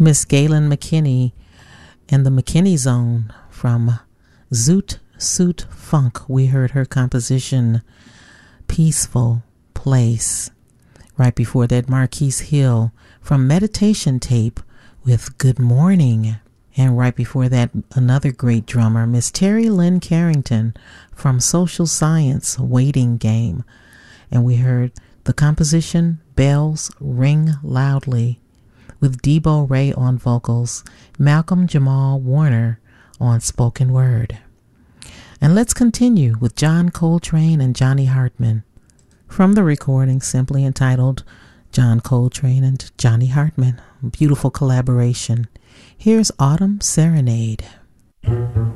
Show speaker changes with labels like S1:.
S1: Miss Galen McKinney and the McKinney Zone from Zoot Suit Funk. We heard her composition, Peaceful Place. Right before that, Marquise Hill from Meditation Tape with Good Morning. And right before that, another great drummer, Miss Terry Lynn Carrington from Social Science, Waiting Game. And we heard the composition, Bells Ring Loudly, with Debo Ray on vocals, Malcolm Jamal Warner on spoken word. And let's continue with John Coltrane and Johnny Hartman from the recording simply entitled John Coltrane and Johnny Hartman. Beautiful collaboration. Here's Autumn Serenade.